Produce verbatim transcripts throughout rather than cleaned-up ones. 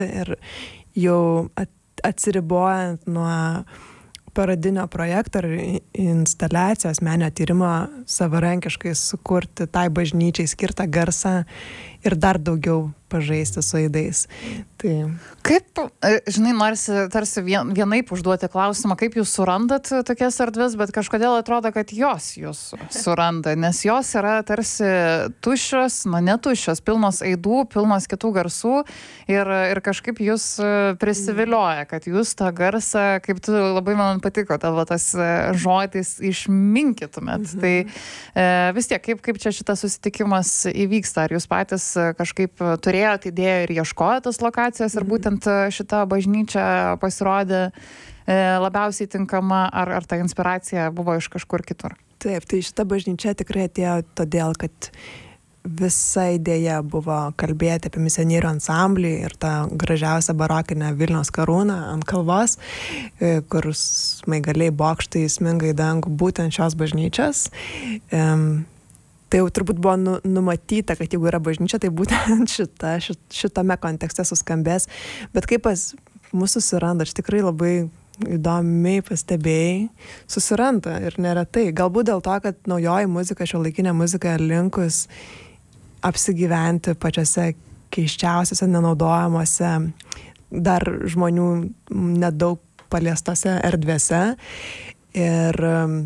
ir jau atsiribojant nuo parodinio projekto ir instaliacijos meninio tyrimo savarankiškai sukurti tai bažnyčiai skirtą garsą ir dar daugiau pažaisti su aidais. Tai... Kaip, žinai, norisi tarsi vien, vienaip užduoti klausimą, kaip jūs surandat tokias erdves, bet kažkodėl atrodo, kad jos jūs suranda, nes jos yra tarsi tuščios, na netuščios, pilnos aidų, pilnos kitų garsų ir, ir kažkaip jūs prisivilioja, kad jūs tą garsą, kaip tu labai man patiko, tavo tas žodis išminkytumėt. Mhm. Tai e, vis tiek, kaip, kaip čia šitas susitikimas įvyksta, ar jūs patys kažkaip turėjot idėją ir ieškojot tos lokacijos ir būtent šita bažnyčia pasirodė labiausiai tinkama, ar, ar ta inspiracija buvo iš kažkur kitur? Taip, tai šita bažnyčia tikrai atėjo todėl, kad visa idėja buvo kalbėti apie misionierių ansamblį ir tą gražiausią barokinę Vilniaus karūną ant kalvos, kur smaigaliai bokštai sminga į dangų būtent šios bažnyčios. Um, Tai jau turbūt buvo nu, numatyta, kad jeigu yra bažnyčia, tai būtent šita, šit, šitame kontekste suskambės. Bet kaip pas mūsų susiranda, aš tikrai labai įdomiai pastebėjai, susiranda ir neretai. Galbūt dėl to, kad naujoji muzika, šiuolaikinė muzika linkus apsigyventi pačiose keiščiausiose, nenaudojamuose, dar žmonių nedaug paliestose erdvėse. Ir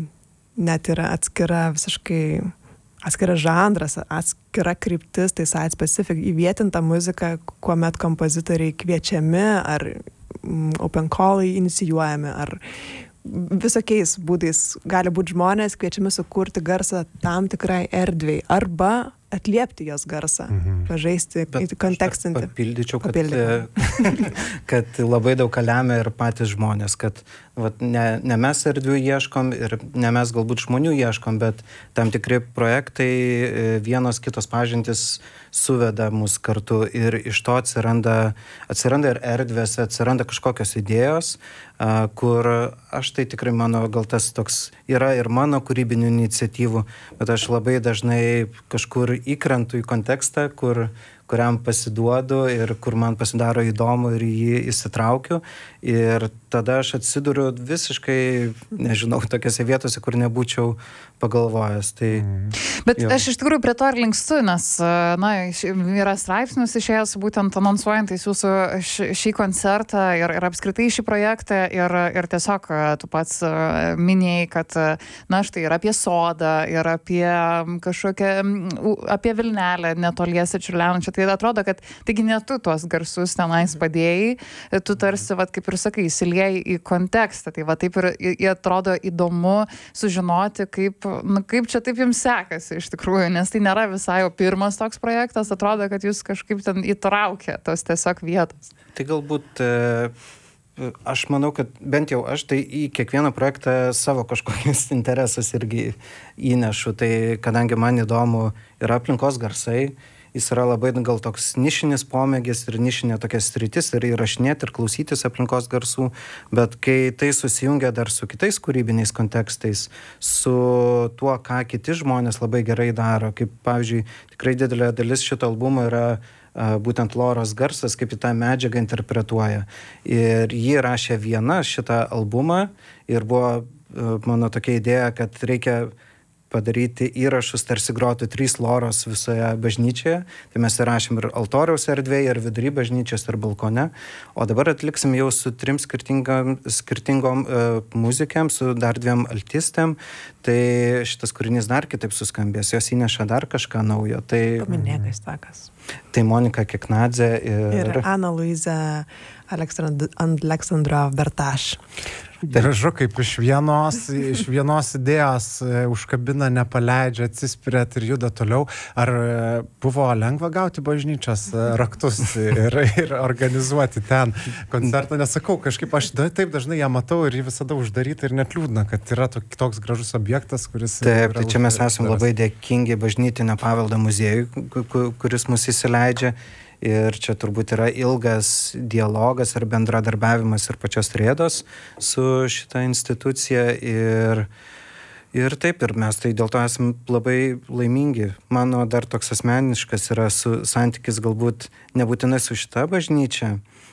net yra atskira visiškai atskiras žanras, atskira kryptis, tai site specific, įvietinta muzika, kuomet kompozitoriai kviečiami ar open callai inicijuojami, ar visokiais būdais gali būti žmonės kviečiami sukurti garsą tam tikrai erdvei arba atliepti jos garsą, mhm. pažaisti, kontekstinti. Papildyčiau, kad, kad labai daug ką lemia ir patys žmonės, kad vat, ne, ne mes erdvių ieškom ir ne mes galbūt žmonių ieškom, bet tam tikri projektai, vienos kitos pažintys suveda mus kartu ir iš to atsiranda, atsiranda ir erdvės, atsiranda kažkokios idėjos, kur aš tai tikrai mano, gal tas toks yra ir mano kūrybinių iniciatyvų, bet aš labai dažnai kažkur įkrentu į kontekstą, kur, kuriam pasiduodu ir kur man pasidaro įdomu ir jį įsitraukiu. Ir tada aš atsiduriu visiškai, nežinau, tokiose vietose, kur nebūčiau pagalvojęs. Tai, Bet jo. aš iš tikrųjų prie to ir linkstu, nes na, yra straipsnius išėjęs būtent anonsuojantis jūsų šį koncertą ir, ir apskritai šį projektą ir, ir tiesiog tu pats minėjai, kad na štai ir apie sodą, ir apie kažkokią, apie Vilnelę netoliese Čiurlionio. Tai atrodo, kad taigi ne tu tuos garsus tenais padėjai, tu tarsi, vat, kaip ir sakai, įsiliejai į kontekstą. Tai va taip ir, ir atrodo įdomu sužinoti, kaip, nu, kaip čia taip jums sekasi iš tikrųjų, nes tai nėra visai jau pirmas toks projektas, atrodo, kad jūs kažkaip ten įtraukė tos tiesiog vietos. Tai galbūt aš manau, kad bent jau aš tai į kiekvieną projektą savo kažkokius interesus irgi įnešu. Tai kadangi man įdomu yra aplinkos garsai, jis yra labai gal toks nišinis pomėgis ir nišinė tokia sritis ir įrašinėti ir klausytis aplinkos garsų, bet kai tai susijungia dar su kitais kūrybiniais kontekstais, su tuo, ką kiti žmonės labai gerai daro, kaip pavyzdžiui, tikrai didelė dalis šito albumo yra a, būtent Loros garsas, kaip į tą medžiagą interpretuoja. Ir ji rašė viena šitą albumą ir buvo a, mano tokia idėja, kad reikia padaryti įrašus, tarsi grotų trys Loros visoje bažnyčioje. Tai mes įrašėm ir altoriaus erdvėje, ir vidury bažnyčios, ir balkone. O dabar atliksim jau su trim skirtingom, skirtingom uh, muzikėm, su dar dviem altistėm. Tai šitas kūrinys dar kitaip suskambės, jos įneša dar kažką naujo. Tai, Paminėk, kas takas. Tai Monika Keknadzė ir... Ir Ana Luiza Aleksandrov Bertaš. Gražu, kaip iš vienos, iš vienos idėjos užkabina, nepaleidžia, atsispiriat ir juda toliau. Ar buvo lengva gauti bažnyčios raktus ir, ir organizuoti ten koncertą? Nesakau, kažkaip aš taip dažnai ją matau ir ji visada uždaryta ir net liūdna, kad yra toks gražus objektas, kuris... Taip, tai čia mes esame labai dėkingi Bažnytinio paveldo muziejui, kuris mus įsileidžia. Ir čia turbūt yra ilgas dialogas ar bendradarbiavimas ir pačios Rėdos su šita institucija. Ir, ir taip, ir mes tai dėl to esame labai laimingi. Mano dar toks asmeniškas yra su, santykis galbūt nebūtinai su šita bažnyčia,